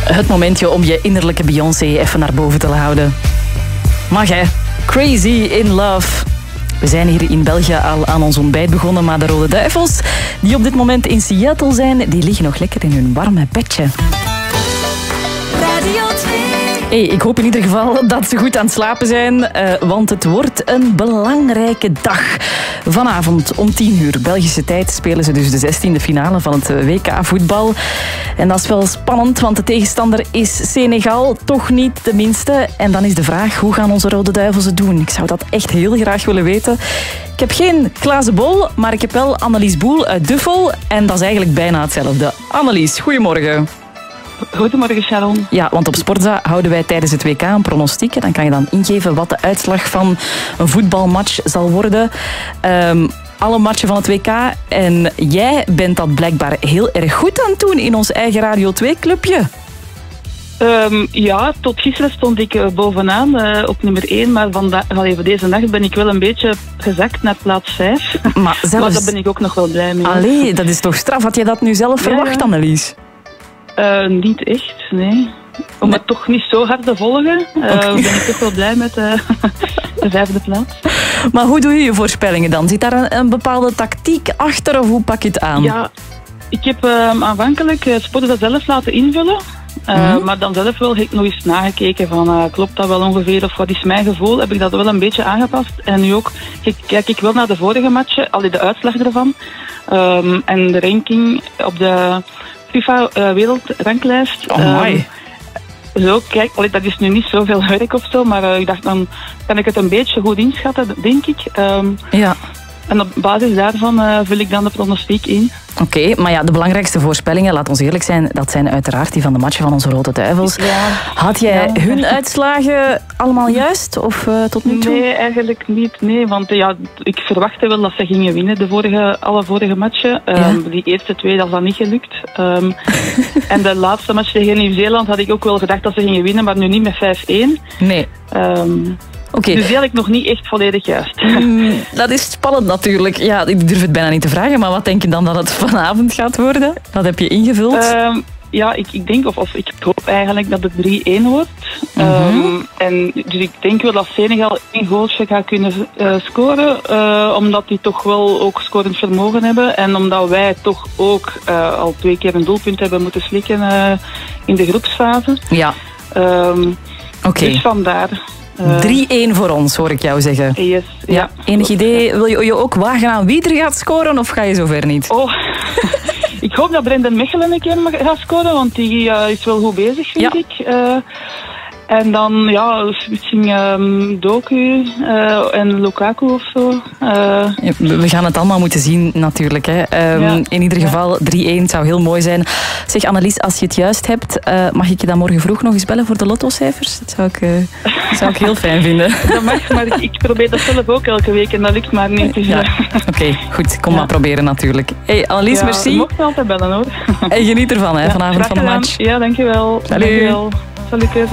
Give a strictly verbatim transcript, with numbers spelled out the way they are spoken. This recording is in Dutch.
Het momentje om je innerlijke Beyoncé even naar boven te houden. Mag hè? Crazy in Love. We zijn hier in België al aan ons ontbijt begonnen, maar de Rode Duivels, die op dit moment in Seattle zijn, die liggen nog lekker in hun warme bedje. Radio twee. Hey, ik hoop in ieder geval dat ze goed aan het slapen zijn, uh, want het wordt een belangrijke dag. Vanavond om tien uur Belgische tijd spelen ze dus de zestiende finale van het W K voetbal. En dat is wel spannend, want de tegenstander is Senegal, toch niet de minste. En dan is de vraag, hoe gaan onze Rode Duivels het doen? Ik zou dat echt heel graag willen weten. Ik heb geen glazen bol, maar ik heb wel Annelies Boel uit Duffel. En dat is eigenlijk bijna hetzelfde. Annelies, goedemorgen. Goedemorgen, Sharon. Ja, want op Sportza houden wij tijdens het W K een pronostiek. En dan kan je dan ingeven wat de uitslag van een voetbalmatch zal worden. Um, alle matchen van het W K. En jij bent dat blijkbaar heel erg goed aan het doen in ons eigen Radio twee clubje. Um, ja, tot gisteren stond ik uh, bovenaan uh, op nummer één. Maar vanda- even deze nacht ben ik wel een beetje gezakt naar plaats vijf. Maar, zelfs... maar daar ben ik ook nog wel blij mee. Allee, dat is toch straf. Had je dat nu zelf verwacht, ja. Annelies? Uh, niet echt, nee. Om nee. het toch niet zo hard te volgen, uh, okay. ben ik toch wel blij met uh, de vijfde plaats. Maar hoe doe je je voorspellingen dan? Zit daar een, een bepaalde tactiek achter of hoe pak je het aan? Ja, ik heb uh, aanvankelijk uh, Sportza zelf laten invullen. Uh, mm-hmm. Maar dan zelf wel heb ik nog eens nagekeken van uh, klopt dat wel ongeveer of wat is mijn gevoel? Heb ik dat wel een beetje aangepast. En nu ook kijk, kijk ik wel naar de vorige matchen, al de uitslag ervan. Um, en de ranking op de FIFA-wereldranglijst. Uh, oh, um, zo, kijk, allee, dat is nu niet zoveel werk of zo, maar uh, ik dacht dan kan ik het een beetje goed inschatten, denk ik. Um, ja. En op basis daarvan uh, vul ik dan de pronostiek in. Oké, okay, maar ja, de belangrijkste voorspellingen, laat ons eerlijk zijn, dat zijn uiteraard die van de matchen van onze Rode Duivels. Ja. Had jij ja. hun uitslagen allemaal juist of uh, tot nu toe? Nee, eigenlijk niet. Nee, want uh, ja, ik verwachtte wel dat ze gingen winnen, de vorige, alle vorige matchen. Um, ja. Die eerste twee, dat is dan niet gelukt. Um, en de laatste match tegen Nieuw-Zeeland had ik ook wel gedacht dat ze gingen winnen, maar nu niet met vijf één. Nee. Um, Okay. Dus eigenlijk nog niet echt volledig juist. Mm, dat is spannend natuurlijk. Ja, ik durf het bijna niet te vragen, maar wat denk je dan dat het vanavond gaat worden? Wat heb je ingevuld? Um, ja, ik, ik denk, of, of ik hoop eigenlijk dat het drie één wordt. Mm-hmm. Um, en dus ik denk wel dat Senegal één goaltje gaat kunnen uh, scoren, uh, omdat die toch wel ook scorend vermogen hebben. En omdat wij toch ook uh, al twee keer een doelpunt hebben moeten slikken uh, in de groepsfase. Ja. Um, Oké. Okay. Dus vandaar... Uh, drie één voor ons, hoor ik jou zeggen. Yes, ja. ja. Enig idee, wil je je ook wagen aan wie er gaat scoren of ga je zover niet? Oh, ik hoop dat Brendan Mechelen een keer gaat scoren, want die uh, is wel goed bezig, vind ja. ik. Uh, en dan, ja, misschien um, Doku uh, en Lukaku of zo. Uh, ja, we gaan het allemaal moeten zien, natuurlijk. Hè. Um, ja. In ieder geval, drie één zou heel mooi zijn. Zeg, Annelies, als je het juist hebt, uh, mag ik je dan morgen vroeg nog eens bellen voor de lottocijfers? Dat zou ik, uh, dat zou ik heel fijn vinden. Dat mag, maar ik, ik probeer dat zelf ook elke week en dat lukt maar niet. Dus, ja. Oké, okay, goed. Kom ja. maar proberen, natuurlijk. Hey, Annelies, ja, merci. Je mocht me altijd bellen, hoor. En geniet ervan, hè, ja, vanavond van de match. Ja, dankjewel. Salut. Dankjewel. Salut.